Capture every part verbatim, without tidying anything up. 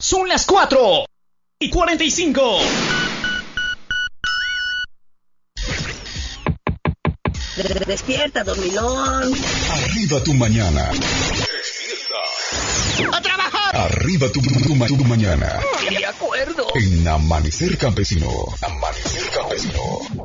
Son las cuatro y cuarenta y cinco. Despierta, dormilón. Arriba tu mañana. Despierta. ¡A trabajar! Arriba tu, tu, tu, tu mañana. De acuerdo. En Amanecer Campesino. Amanecer Campesino.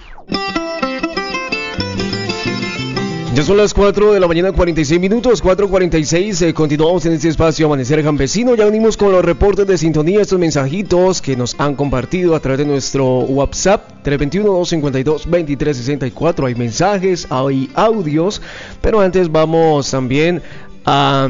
Ya son las cuatro de la mañana, cuarenta y seis minutos, cuatro cuarenta y seis, eh, continuamos en este espacio Amanecer Campesino. Ya unimos con los reportes de sintonía, estos mensajitos que nos han compartido a través de nuestro WhatsApp tres dos uno, dos cinco dos, dos tres seis cuatro. Hay mensajes, hay audios, pero antes vamos también a...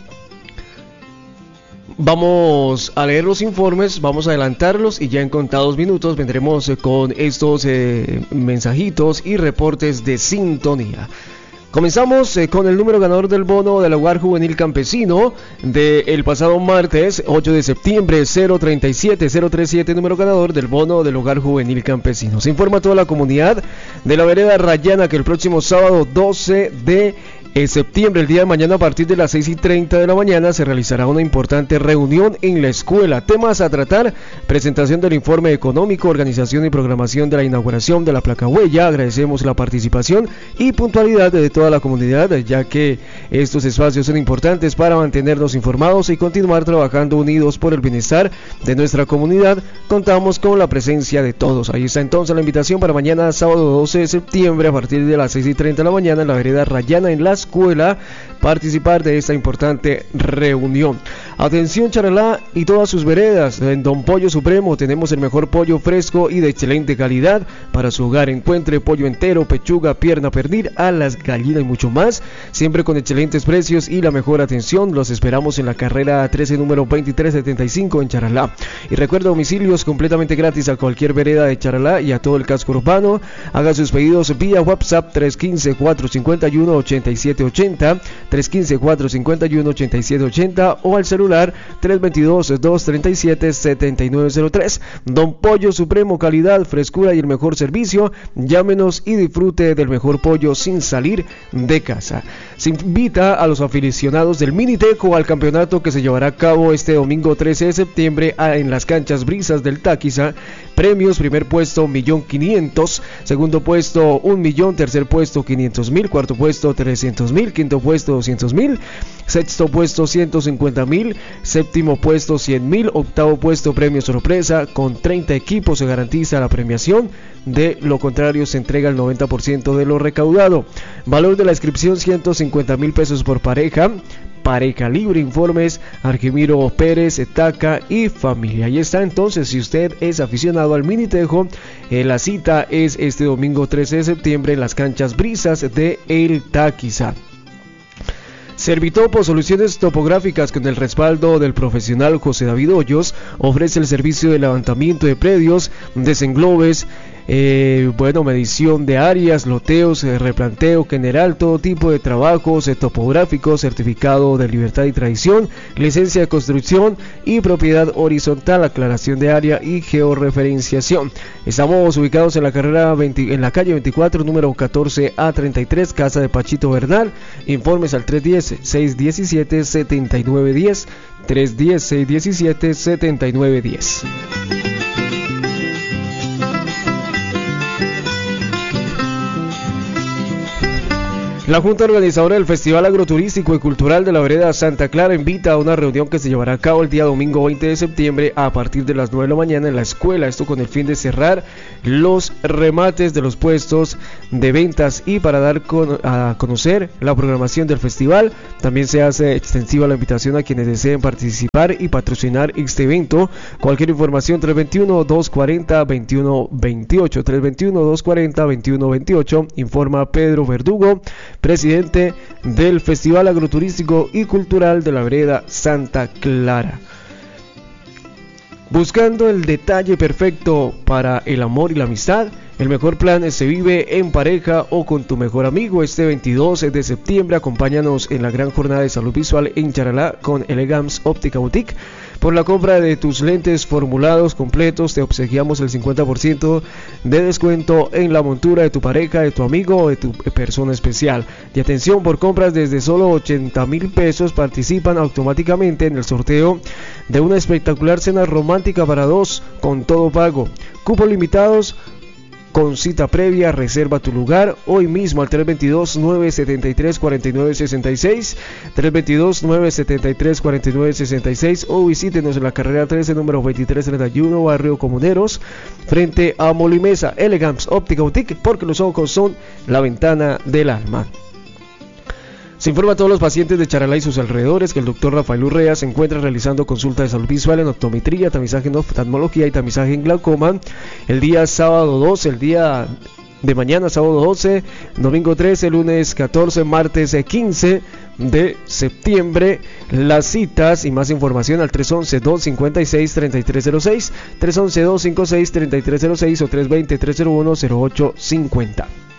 Vamos a leer los informes, vamos a adelantarlos y ya en contados minutos vendremos con estos eh, mensajitos y reportes de sintonía. Comenzamos eh, con el número ganador del bono del Hogar Juvenil Campesino del pasado martes ocho de septiembre, cero treinta y siete cero treinta y siete, número ganador del bono del Hogar Juvenil Campesino. Se informa a toda la comunidad de la vereda Rayana que el próximo sábado doce de septiembre, el día de mañana, a partir de las seis y treinta de la mañana, se realizará una importante reunión en la escuela. Temas a tratar: presentación del informe económico, organización y programación de la inauguración de la placa huella. Agradecemos la participación y puntualidad de toda la comunidad, ya que estos espacios son importantes para mantenernos informados y continuar trabajando unidos por el bienestar de nuestra comunidad. Contamos con la presencia de todos. Ahí está entonces la invitación para mañana, sábado doce de septiembre, a partir de las seis y treinta de la mañana, en la vereda Rayana, en las escuela, participar de esta importante reunión. Atención Charalá y todas sus veredas, en Don Pollo Supremo tenemos el mejor pollo fresco y de excelente calidad para su hogar. Encuentre pollo entero, pechuga, pierna, pernil, alas, gallina y mucho más, siempre con excelentes precios y la mejor atención. Los esperamos en la carrera trece, número veintitrés setenta y cinco, en Charalá. Y recuerda, domicilios completamente gratis a cualquier vereda de Charalá y a todo el casco urbano. Haga sus pedidos vía WhatsApp tres uno cinco, cuatro cinco uno, ocho siete ocho cero, tres uno cinco, cuatro cinco uno, ocho siete ocho cero, o al celular tres dos dos, dos tres siete, siete nueve cero tres. Don Pollo Supremo, calidad, frescura y el mejor servicio. Llámenos y disfrute del mejor pollo sin salir de casa. Se invita a los aficionados del Miniteco al campeonato que se llevará a cabo este domingo trece de septiembre en las canchas Brisas del Táquiza. Premios: primer puesto un millón quinientos, segundo puesto un millón, tercer puesto quinientos mil, cuarto puesto trescientos mil, quinto puesto doscientos mil, sexto puesto ciento cincuenta mil, séptimo puesto cien mil, octavo puesto premio sorpresa. Con treinta equipos se garantiza la premiación, de lo contrario se entrega el noventa por ciento de lo recaudado. Valor de la inscripción ciento cincuenta mil pesos por pareja. Pareja libre. Informes: Arquimiro Pérez, Etaca y familia. Ahí está entonces, si usted es aficionado al Minitejo, eh, la cita es este domingo trece de septiembre en las canchas Brisas de El Táquiza. Servitopo, soluciones topográficas con el respaldo del profesional José David Hoyos, ofrece el servicio de levantamiento de predios, desenglobes, eh, bueno, medición de áreas, loteos, eh, replanteo general, todo tipo de trabajos eh, topográficos, certificado de libertad y tradición, licencia de construcción y propiedad horizontal, aclaración de área y georreferenciación. Estamos ubicados en la carrera veinte, en la calle veinticuatro, número catorce A treinta y tres, casa de Pachito Bernal. Informes al tres uno cero, seis uno siete, siete nueve uno cero, tres uno cero, seis uno siete, siete nueve uno cero. La Junta Organizadora del Festival Agroturístico y Cultural de la Vereda Santa Clara invita a una reunión que se llevará a cabo el día domingo veinte de septiembre a partir de las nueve de la mañana en la escuela. Esto con el fin de cerrar los remates de los puestos de ventas y para dar con, a conocer la programación del festival. También se hace extensiva la invitación a quienes deseen participar y patrocinar este evento. Cualquier información: tres dos uno, dos cuatro cero, dos uno dos ocho, tres dos uno, dos cuatro cero, dos uno dos ocho. Informa Pedro Verdugo, presidente del Festival Agroturístico y Cultural de la Vereda Santa Clara. Buscando el detalle perfecto para el amor y la amistad, El mejor plan se vive en pareja o con tu mejor amigo. Este veintidós de septiembre acompáñanos en la gran jornada de salud visual en Charalá con Elegance Óptica Boutique. Por la compra de tus lentes formulados completos te obsequiamos el cincuenta por ciento de descuento en la montura de tu pareja, de tu amigo o de tu persona especial. Y atención, por compras desde solo ochenta mil pesos participan automáticamente en el sorteo de una espectacular cena romántica para dos con todo pago. Cupos limitados. Con cita previa, reserva tu lugar hoy mismo al tres dos dos, nueve siete tres, cuatro nueve seis seis, tres dos dos, nueve siete tres, cuatro nueve seis seis, o visítenos en la carrera trece, número veintitrés treinta y uno, Barrio Comuneros, frente a Molimesa. Elegance Óptica Boutique, porque los ojos son la ventana del alma. Se informa a todos los pacientes de Charalá y sus alrededores que el doctor Rafael Urrea se encuentra realizando consulta de salud visual en optometría, tamizaje en oftalmología y tamizaje en glaucoma el día sábado doce, el día de mañana sábado doce, domingo trece, lunes catorce, martes quince de septiembre. Las citas y más información al tres once, dos cincuenta y seis, treinta y tres cero seis, tres once, dos cincuenta y seis, treinta y tres cero seis o tres veinte, tres cero uno, cero ocho cincuenta.